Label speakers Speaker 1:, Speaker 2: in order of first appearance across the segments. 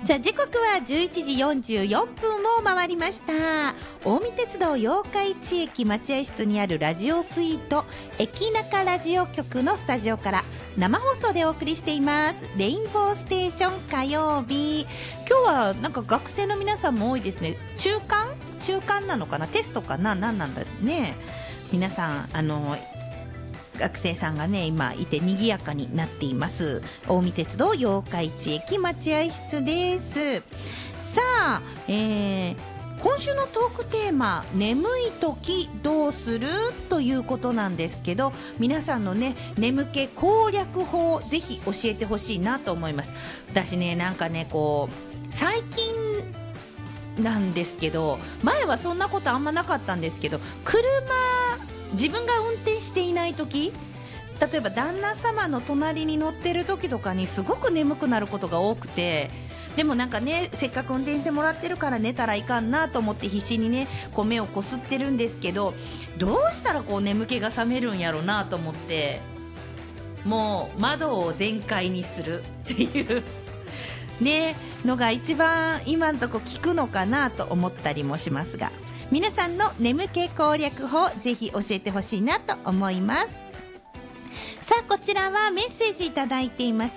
Speaker 1: さあ時刻は11時44分を回りました。近江鉄道八日市駅待合室にあるラジオスイート駅中ラジオ局のスタジオから生放送でお送りしていますレインボーステーション火曜日。今日はなんか学生の皆さんも多いですね。中間なのかな、テストかな、何なんだね。皆さん学生さんがね今いて賑やかになっています。近江鉄道八日市駅待合室です。さあ、今週のトークテーマ、眠い時どうするということなんですけど、皆さんのね眠気攻略法ぜひ教えてほしいなと思います。私ねなんかねこう最近なんですけど、前はそんなことあんまなかったんですけど、自分が運転していない時、例えば旦那様の隣に乗ってる時とかにすごく眠くなることが多くて、でもなんかねせっかく運転してもらってるから寝たらいかんなと思って必死にねこう目をこすってるんですけど、どうしたらこう眠気が覚めるんやろうなと思って、もう窓を全開にするっていうねのが一番今のとこ効くのかなと思ったりもしますが、皆さんの眠気攻略法ぜひ教えてほしいなと思います。さあこちらはメッセージいただいています。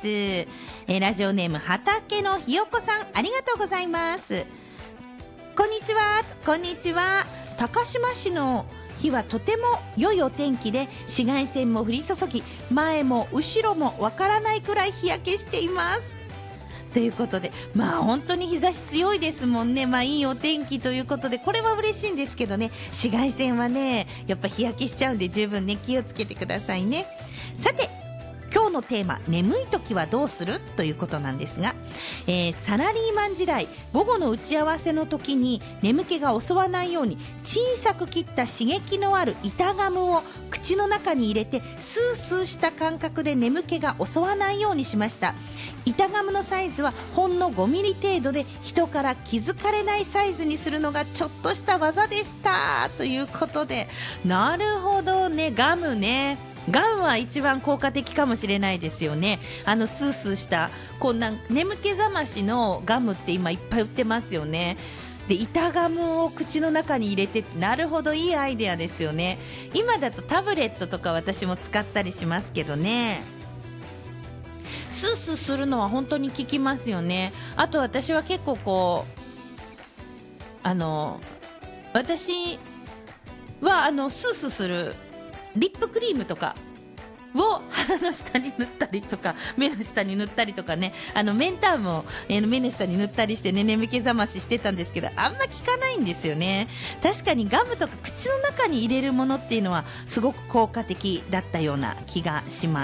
Speaker 1: ラジオネーム畑のひよこさん、ありがとうございます。こんにちは。こんにちは。高島市の日はとても良いお天気で、紫外線も降り注ぎ、前も後ろもわからないくらい日焼けしていますということで、まあ本当に日差し強いですもんね。まあいいお天気ということで、これは嬉しいんですけどね、紫外線はねやっぱ日焼けしちゃうんで十分ね気をつけてくださいね。さて今日のテーマ、眠い時はどうするということなんですが、サラリーマン時代午後の打ち合わせの時に眠気が襲わないように小さく切った刺激のある板ガムを口の中に入れてスースーした感覚で眠気が襲わないようにしました。板ガムのサイズはほんの5ミリ程度で、人から気づかれないサイズにするのがちょっとした技でしたということで、なるほどね、ガムは一番効果的かもしれないですよね。スースーしたこんな眠気覚ましのガムって今いっぱい売ってますよね。で板ガムを口の中に入れて、なるほど、いいアイデアですよね。今だとタブレットとか私も使ったりしますけどね、スースーするのは本当に効きますよね。あと私は結構こう私はスースーするリップクリームとかを鼻の下に塗ったりとか目の下に塗ったりとかね、メンターも、目の下に塗ったりしてね眠気覚まししてたんですけど、あんま効かないんですよね。確かにガムとか口の中に入れるものっていうのはすごく効果的だったような気がします。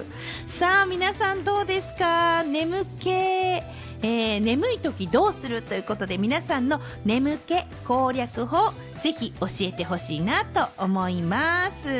Speaker 1: さあ皆さんどうですか、眠い時どうするということで、皆さんの眠気攻略法ぜひ教えてほしいなと思います。